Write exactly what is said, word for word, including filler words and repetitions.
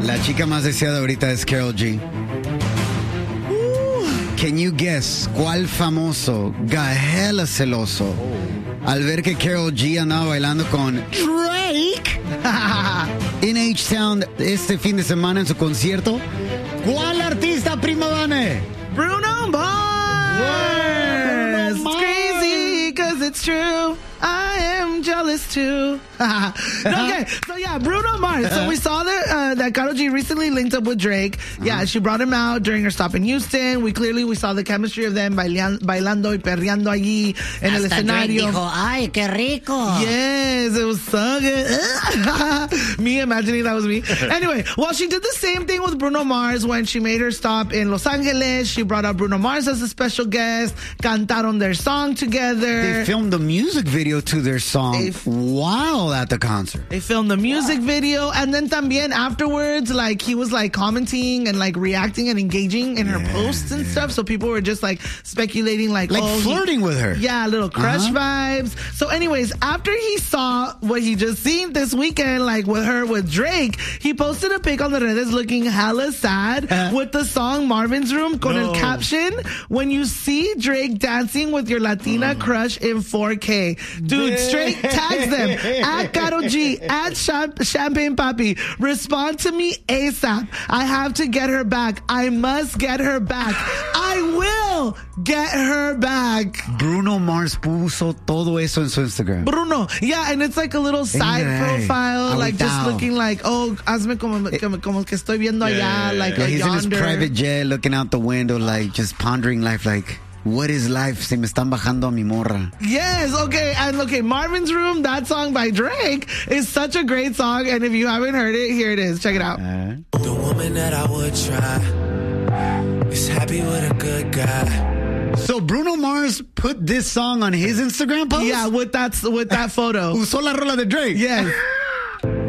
La chica más deseada ahorita es Karol G. Can you guess cuál famoso got hella celoso al ver que Karol G andaba bailando con Drake en H-Town este fin de semana en su concierto? ¿Cuál artista, prima Vane? Bruno Mars. Bruno Mars. It's crazy because it's true. I am jealous too. Okay, so yeah, Bruno Mars. So we saw that uh, that Karol G recently linked up with Drake. Yeah, uh-huh. She brought him out during her stop in Houston. We clearly we saw the chemistry of them bailan, bailando y perreando allí en Hasta el escenario. Drake dijo, ay, qué rico. Yes, it was so good. Me imagining that was me. Anyway, well, she did the same thing with Bruno Mars when she made her stop in Los Angeles. She brought out Bruno Mars as a special guest. Cantaron their song together. They filmed the music video to their song f- while at the concert. They filmed the music wow. video, and then también afterwards, like, he was like commenting and like reacting and engaging in her yeah, posts and yeah. stuff. So people were just like speculating, like, like oh, flirting he, with her. Yeah, little crush uh-huh. vibes. So anyways, after he saw what he just seen this weekend, like with her with Drake, he posted a pic on the redes looking hella sad uh, with the song Marvin's Room con no. el caption, when you see Drake dancing with your Latina uh. crush in four K. Dude, straight tags them at Karol G, at Champ- Champagne Papi. Respond to me ASAP. I have to get her back. I must get her back. I will get her back. Bruno Mars puso todo eso en su Instagram. Bruno, yeah, and it's like a little side hey, profile, hey, like just looking like, oh, hazme como, como, como que estoy viendo allá, yeah, like yeah, a he's yonder. in his private jet, looking out the window, like just pondering life, like, what is life? Se me están bajando a mi morra. Yes, okay. And okay, Marvin's Room, that song by Drake, is such a great song. And if you haven't heard it, here it is. Check it out. Uh, the woman that I would try is happy with a good guy. So Bruno Mars put this song on his Instagram post? Yeah, with that, with that photo. Usó la rola de Drake. Yes.